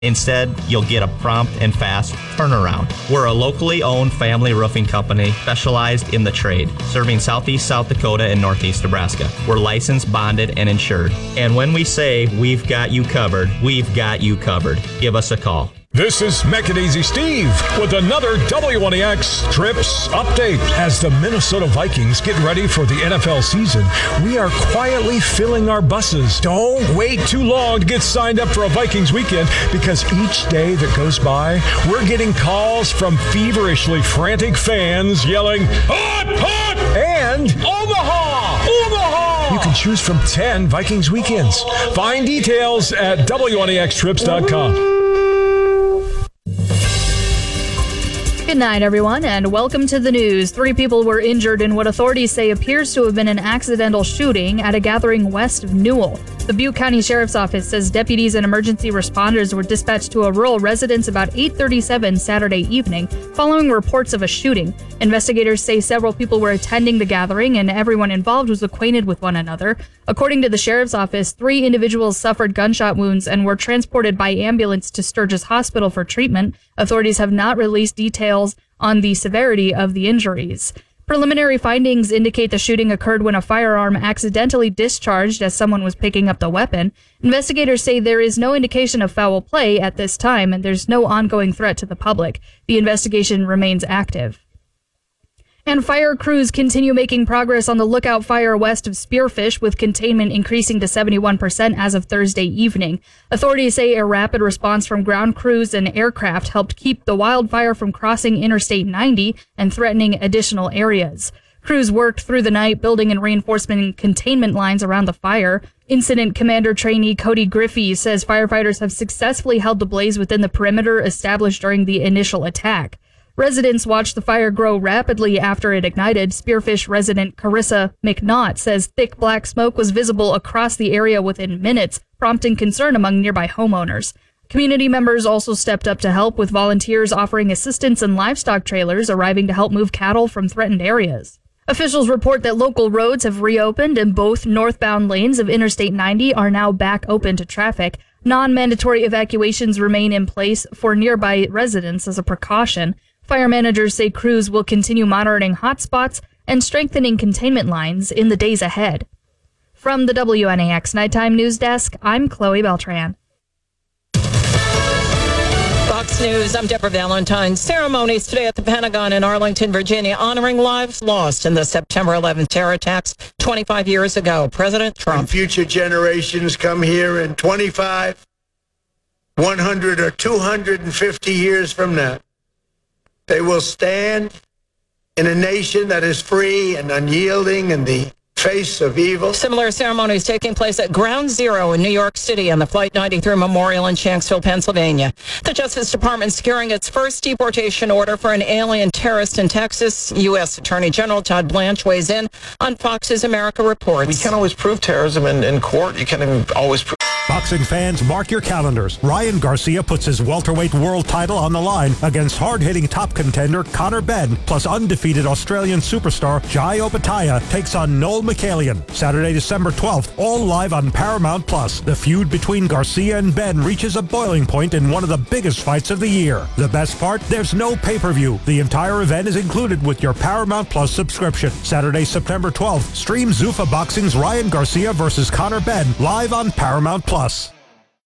Instead, you'll get a prompt and fast turnaround. We're a locally owned family roofing company specialized in the trade, serving southeast South Dakota and northeast Nebraska. We're licensed, bonded, and insured. And when we say we've got you covered, we've got you covered. Give us a call. This is Make It Easy Steve with another W1EX Trips update. As the Minnesota Vikings get ready for the NFL season, we are quietly filling our buses. Don't wait too long to get signed up for a Vikings weekend, because each day that goes by, we're getting calls from feverishly frantic fans yelling, "Hot, hot!" and "Omaha! Omaha!" You can choose from 10 Vikings weekends. Find details at W1EXTrips.com. Good night, everyone, and welcome to the news. 3 people were injured in what authorities say appears to have been an accidental shooting at a gathering west of Newell. The Butte County Sheriff's Office says deputies and emergency responders were dispatched to a rural residence about 8:37 Saturday evening, following reports of a shooting. Investigators say several people were attending the gathering and everyone involved was acquainted with one another. According to the Sheriff's Office, 3 individuals suffered gunshot wounds and were transported by ambulance to Sturgis Hospital for treatment. Authorities have not released details on the severity of the injuries. Preliminary findings indicate the shooting occurred when a firearm accidentally discharged as someone was picking up the weapon. Investigators say there is no indication of foul play at this time and there's no ongoing threat to the public. The investigation remains active. And fire crews continue making progress on the Lookout Fire west of Spearfish, with containment increasing to 71% as of Thursday evening. Authorities say a rapid response from ground crews and aircraft helped keep the wildfire from crossing Interstate 90 and threatening additional areas. Crews worked through the night, building and reinforcing containment lines around the fire. Incident Commander Trainee Cody Griffey says firefighters have successfully held the blaze within the perimeter established during the initial attack. Residents watched the fire grow rapidly after it ignited. Spearfish resident Carissa McNaught says thick black smoke was visible across the area within minutes, prompting concern among nearby homeowners. Community members also stepped up to help, with volunteers offering assistance and livestock trailers arriving to help move cattle from threatened areas. Officials report that local roads have reopened and both northbound lanes of Interstate 90 are now back open to traffic. Non-mandatory evacuations remain in place for nearby residents as a precaution. Fire managers say crews will continue monitoring hotspots and strengthening containment lines in the days ahead. From the WNAX Nighttime News Desk, I'm Chloe Beltran. Fox News, I'm Deborah Valentine. Ceremonies today at the Pentagon in Arlington, Virginia, honoring lives lost in the September 11th terror attacks 25 years ago. President Trump. When future generations come here in 25, 100, or 250 years from now, they will stand in a nation that is free and unyielding in the face of evil. Similar ceremonies taking place at Ground Zero in New York City and the Flight 93 Memorial in Shanksville, Pennsylvania. The Justice Department securing its first deportation order for an alien terrorist in Texas. U.S. Attorney General Todd Blanche weighs in on Fox's America Reports. We can't always prove terrorism in court. You can't even always prove. Boxing fans, mark your calendars. Ryan Garcia puts his welterweight world title on the line against hard-hitting top contender Conor Benn, plus undefeated Australian superstar Jai Opetaia takes on Noel Michalian. Saturday, December 12th, all live on Paramount+. The feud between Garcia and Benn reaches a boiling point in one of the biggest fights of the year. The best part? There's no pay-per-view. The entire event is included with your Paramount+ subscription. Saturday, September 12th, stream Zuffa Boxing's Ryan Garcia versus Conor Benn live on Paramount+.